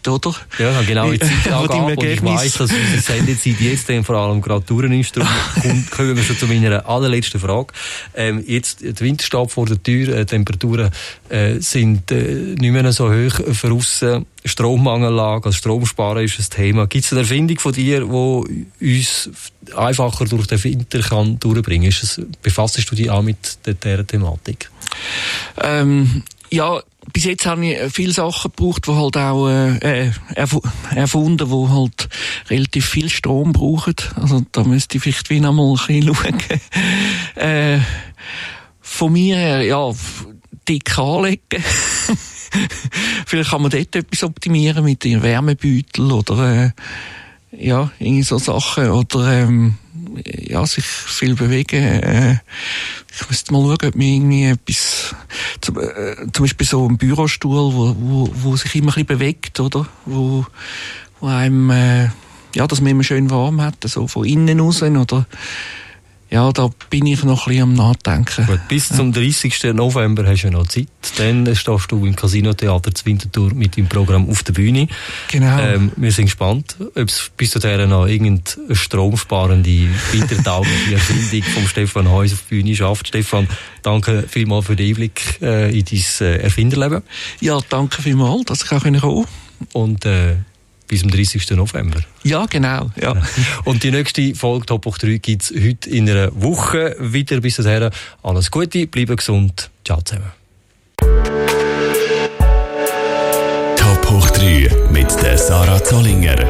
Zeit, oder? Ja, genau, die Zeitangabe. Und ich weiss, dass unsere Sendezeit jetzt vor allem gerade Toureninstrument kommt. Kommen wir schon zu meiner allerletzten Frage. Jetzt, die Winter steht vor der Tür, Temperaturen sind nicht mehr so hoch für aussen. Strommangellage, also Stromsparen ist ein Thema. Gibt es eine Erfindung von dir, die uns einfacher durch den Winter kann durchbringen kann? Befassest du dich auch mit dieser Thematik? Ja, bis jetzt habe ich viele Sachen gebraucht, die halt auch erfunden, die halt relativ viel Strom brauchen. Also da müsste ich vielleicht wieder mal ein bisschen schauen. Von mir her, ja, dick anlegen. Vielleicht kann man dort etwas optimieren mit den Wärmebeutel oder ja, irgendwie so Sachen. Oder ja, sich viel bewegen. Ich müsste mal schauen, ob mir irgendwie etwas, zum Beispiel so ein Bürostuhl, wo sich immer ein bisschen bewegt, oder? Wo einem, ja, dass man immer schön warm hat, so von innen raus, oder? Ja, da bin ich noch ein bisschen am Nachdenken. Gut, bis zum 30. November hast du noch Zeit. Dann stehst du im Casino-Theater zu Winterthur mit deinem Programm auf der Bühne. Genau. Wir sind gespannt, ob es bis dahin noch irgendeine stromsparende, wintertaugliche Erfindung vom Stefan Heuss auf die Bühne schafft. Stefan, danke vielmals für den Einblick in dein Erfinderleben. Ja, danke vielmals, dass ich auch kommen konnte. Und bis zum 30. November. Ja, genau. Ja. Und die nächste Folge Top hoch 3 gibt es heute in einer Woche wieder. Bis dahin alles Gute, bleiben gesund. Ciao zusammen. Top hoch 3 mit der Sarah Zollinger.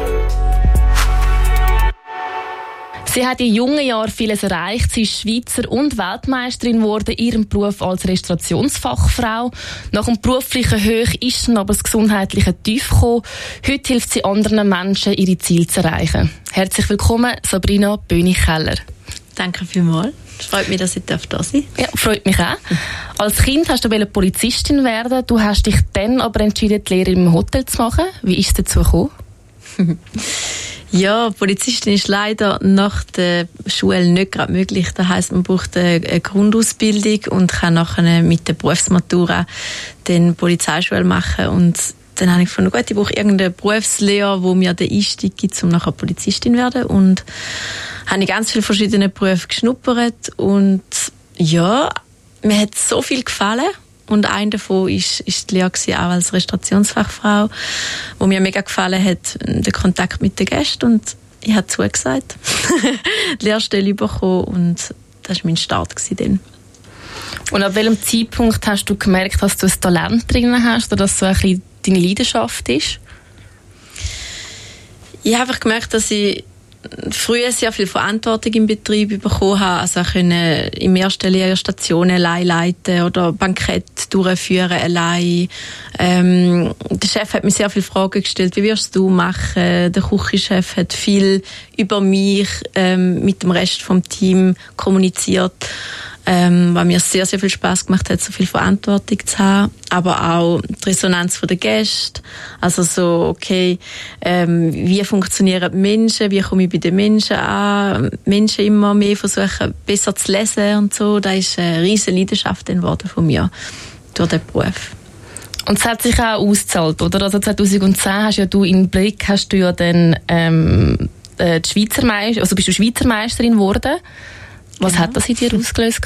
Sie hat in jungen Jahren vieles erreicht. Sie ist Schweizer und Weltmeisterin geworden in ihrem Beruf als Restaurationsfachfrau. Nach dem beruflichen Hoch ist dann aber das gesundheitliche Tief gekommen. Heute hilft sie anderen Menschen, ihre Ziele zu erreichen. Herzlich willkommen, Sabrina Böhni-Keller. Danke vielmals. Es freut mich, dass ich da sein darf. Ja, freut mich auch. Als Kind hast du Polizistin werden. Du hast dich dann aber entschieden, die Lehre im Hotel zu machen. Wie ist es dazu gekommen? Ja, Polizistin ist leider nach der Schule nicht gerade möglich. Das heisst, man braucht eine Grundausbildung und kann nachher mit der Berufsmatura den Polizeischule machen. Und dann habe ich gefunden, gut, ich brauche irgendeine Berufslehre, wo mir den Einstieg gibt, um nachher Polizistin zu werden. Und habe ich ganz viele verschiedene Berufe geschnuppert. Und ja, mir hat so viel gefallen. Und ein davon ist die Lehre auch als Restaurationsfachfrau, wo mir mega gefallen hat, der Kontakt mit den Gästen. Und ich habe zugesagt, die Lehrstelle bekommen und das war mein Start dann. Und ab welchem Zeitpunkt hast du gemerkt, dass du ein Talent drin hast oder dass so ein bisschen deine Leidenschaft ist? Ich habe einfach gemerkt, dass ich früher sehr viel Verantwortung im Betrieb bekommen habe. Also ich konnte im ersten Lehrstation allein leiten oder Bankett durchführen allein. Der Chef hat mir sehr viele Fragen gestellt. Wie wirst du machen? Der Küchenchef hat viel über mich mit dem Rest vom Team kommuniziert. Weil mir sehr, sehr viel Spass gemacht hat, so viel Verantwortung zu haben. Aber auch die Resonanz der Gäste. Also so, okay, wie funktionieren die Menschen? Wie komme ich bei den Menschen an? Menschen immer mehr versuchen, besser zu lesen und so. Das ist eine riesige Leidenschaft geworden von mir durch den Beruf. Und es hat sich auch ausgezahlt, oder? Also 2010 hast ja du im Blick, hast du ja dann die Schweizer Meisterin, also bist du Schweizer Meisterin geworden. Was hat das in dir ausgelöst?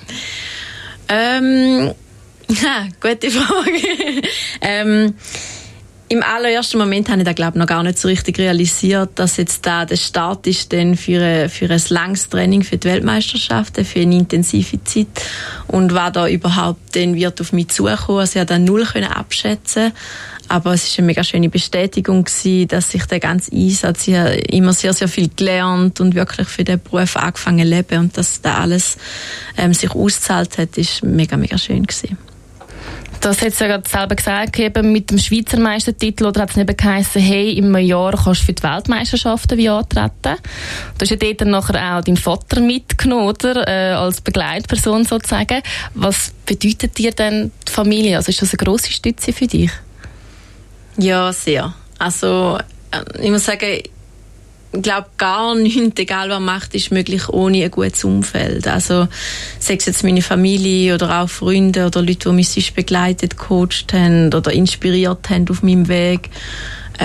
Gute Frage. Im allerersten Moment habe ich das, glaube ich, noch gar nicht so richtig realisiert, dass jetzt da der Start ist dann für ein langes Training für die Weltmeisterschaft, für eine intensive Zeit. Und was da überhaupt dann wird auf mich zukommen. Also ich konnte das null abschätzen. Aber es war eine mega schöne Bestätigung gewesen, dass ich den ganzen Einsatz, ich habe immer sehr, sehr viel gelernt und wirklich für den Beruf angefangen zu leben und dass da alles sich ausgezahlt hat, ist mega, mega schön gewesen. Du hast jetzt ja gerade selber gesagt, eben mit dem Schweizer Meistertitel, oder hat es nicht geheißen, hey, in einem Jahr kannst du für die Weltmeisterschaften wie antreten. Du hast ja dort dann nachher auch deinen Vater mitgenommen, oder? Als Begleitperson sozusagen. Was bedeutet dir denn die Familie? Also ist das eine grosse Stütze für dich? Ja, sehr. Also, ich muss sagen, ich glaube, gar nichts, egal was man macht, ist möglich ohne ein gutes Umfeld. Also, sei es jetzt meine Familie oder auch Freunde oder Leute, die mich sonst begleitet, gecoacht haben oder inspiriert haben auf meinem Weg.